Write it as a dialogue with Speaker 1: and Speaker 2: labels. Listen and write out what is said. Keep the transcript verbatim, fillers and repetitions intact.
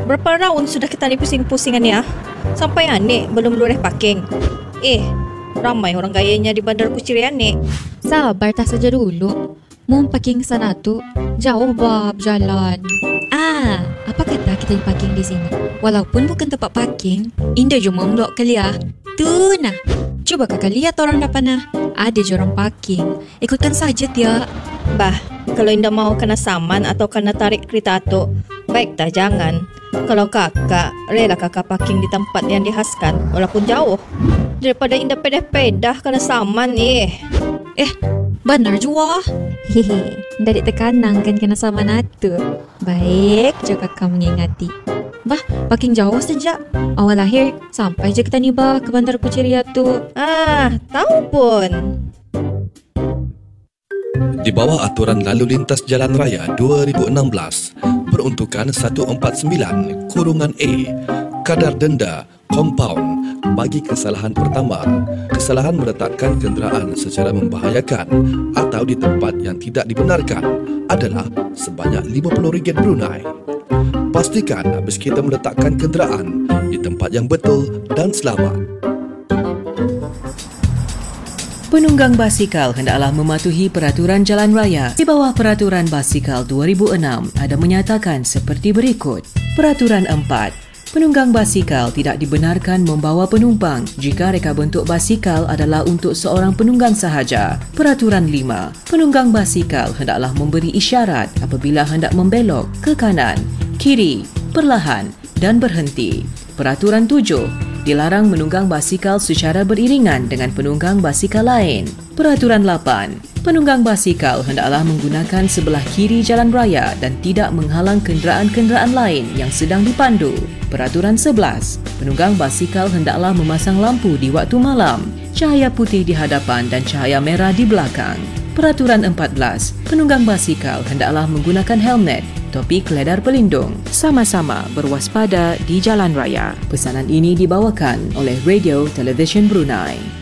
Speaker 1: berapa round sudah kita ni pusing-pusingan ya? Sampai Anik belum boleh parking. Eh, ramai orang gayanya di Bandar Kuching Anik.
Speaker 2: Sabar tak saja dulu. Mau parking sana tu, jauh bab jalan. Ah, apa kata kita parking di sini? Walaupun bukan tempat parking, indah cuma melok kali ya. Tu nah. Coba kakak lihat orang depan nah. Ada je orang parking. Ikutkan saja Tia.
Speaker 1: Bah, kalau Indah mau kena saman atau kena tarik kereta tu, baik dah jangan. Kalau kakak, rela kakak parking di tempat yang dihaskan walaupun jauh. Daripada Indah pedah-pedah kena saman eh.
Speaker 2: Eh, benar jua. Hehe, dari tekanan kan kena saman itu. Baik, jika kakak mengingati. Bah, parking jauh saja. Awal lahir, sampai je kita niba ke Bandar Kuching tu.
Speaker 1: Ah, tahu pun.
Speaker 3: Di bawah aturan lalu lintas jalan raya dua ribu enam belas, peruntukan seratus empat puluh sembilan kurungan A, kadar denda kompaun bagi kesalahan pertama, kesalahan meletakkan kenderaan secara membahayakan atau di tempat yang tidak dibenarkan adalah sebanyak lima puluh ringgit Brunei. Pastikan habis kita meletakkan kenderaan di tempat yang betul dan selamat.
Speaker 4: Penunggang basikal hendaklah mematuhi peraturan jalan raya. Di bawah Peraturan Basikal dua ribu enam ada menyatakan seperti berikut. Peraturan empat. Penunggang basikal tidak dibenarkan membawa penumpang jika reka bentuk basikal adalah untuk seorang penunggang sahaja. Peraturan lima. Penunggang basikal hendaklah memberi isyarat apabila hendak membelok ke kanan, kiri, perlahan dan berhenti. Peraturan tujuh. Dilarang menunggang basikal secara beriringan dengan penunggang basikal lain. Peraturan lapan. Penunggang basikal hendaklah menggunakan sebelah kiri jalan raya dan tidak menghalang kenderaan-kenderaan lain yang sedang dipandu. Peraturan sebelas. Penunggang basikal hendaklah memasang lampu di waktu malam, cahaya putih di hadapan dan cahaya merah di belakang. Peraturan empat belas. Penunggang basikal hendaklah menggunakan helmet, topi keledar pelindung. Sama-sama berwaspada di jalan raya. Pesanan ini dibawakan oleh Radio Television Brunei.